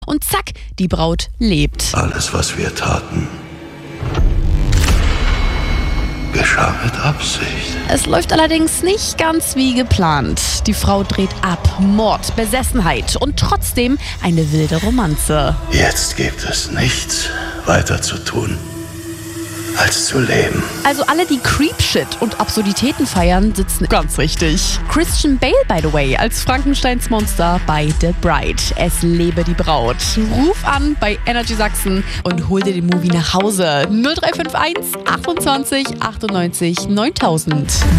Und zack, die Braut lebt. Alles, was wir taten, geschah mit Absicht. Es läuft allerdings nicht ganz wie geplant. Die Frau dreht ab, Mord, Besessenheit und trotzdem eine wilde Romanze. Jetzt gibt es nichts weiter zu tun, als zu leben. Also alle, die Creepshit und Absurditäten feiern, sitzen ganz richtig. Christian Bale, by the way, als Frankensteins Monster bei The Bride. Es lebe die Braut. Ruf an bei Energy Sachsen und hol dir den Movie nach Hause. 0351 28 98 9000.